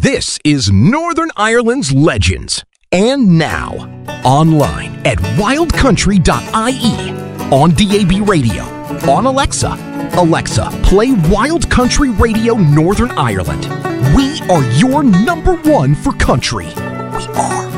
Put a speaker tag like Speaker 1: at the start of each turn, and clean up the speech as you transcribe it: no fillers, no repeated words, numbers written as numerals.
Speaker 1: This is Northern Ireland's Legends. And now, online at wildcountry.ie, on DAB Radio, on Alexa. Alexa, play Wild Country Radio Northern Ireland. We are your number one for country. We are.